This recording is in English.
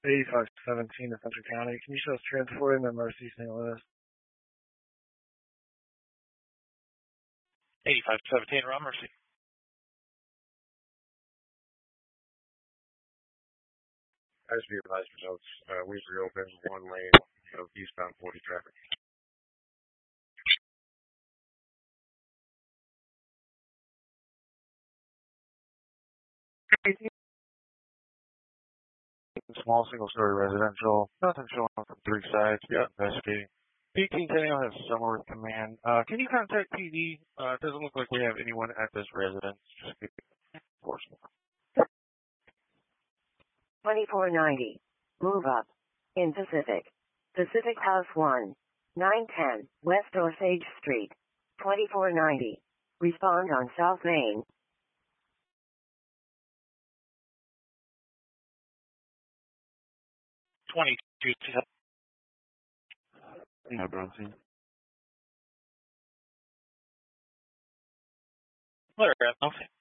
8517 in Central County. Can you show us transporting the Mercy St. Louis? 8517, Ron Mercy. As be advised results, we've reopened one lane of eastbound 40 traffic. Small single-story residential. Nothing showing up from 3 sides. Yeah, investigating. 1810 has somewhere with command. Can you contact PD? It doesn't look like we have anyone at this residence. Just keep it enforcement. 2490. Move up. In Pacific. Pacific House 1. 910 West Osage Street. 2490. Respond on South Main. 22. Yeah, Bronson. Whatever. Okay.